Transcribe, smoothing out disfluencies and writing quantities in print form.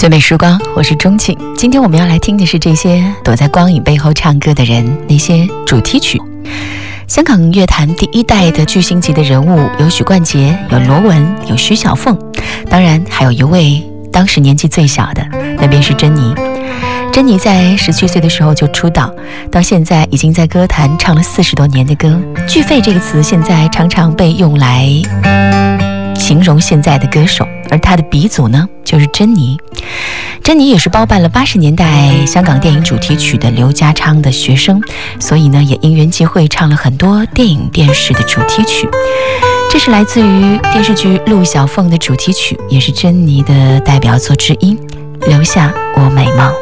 最美时光，我是钟庆。今天我们要来听的是这些躲在光影背后唱歌的人，那些主题曲。香港乐坛第一代的巨星级的人物有许冠杰，有罗文，有徐小凤，当然还有一位当时年纪最小的，那便是珍妮。珍妮在17岁的时候就出道，到现在已经在歌坛唱了40多年的歌。巨肺这个词现在常常被用来形容现在的歌手，而她的鼻祖呢就是珍妮。珍妮也是包办了80年代香港电影主题曲的刘家昌的学生，所以呢也因缘际会唱了很多电影电视的主题曲。这是来自于电视剧《陆小凤》的主题曲，也是珍妮的代表作之一，留下我美梦。